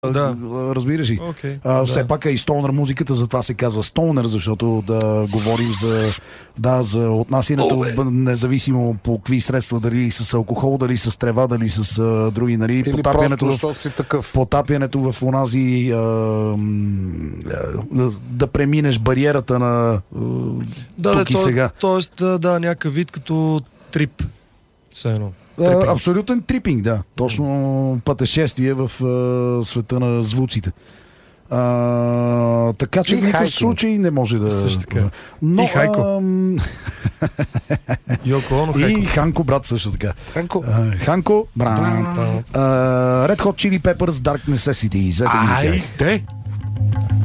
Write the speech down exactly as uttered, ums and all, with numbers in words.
Да. Разбираш ли? Okay, а, да. Все пак е и стонър музиката, затова се казва стонър, защото да говорим за, да, за отнасянето, oh, независимо по какви средства, дали с алкохол, дали с трева, дали с а, други, нали, или потапянето, просто, в, си такъв. потапянето в онази а, да, да преминеш бариерата на а, да, тук да, и то, сега. Тоест, да, да, някакъв вид като трип. Все едно. А, абсолютен трипинг, да. Точно пътешествие в а, света на звуците. А, така че в никакъв случай не може да... Също така. Но, и Хайко. А... Йоко Оно, Хайко. И Ханко, брат, също така. Ханко. А, Ханко, брат. Uh, Red Hot Chili Peppers, Dark Necessities. Айде!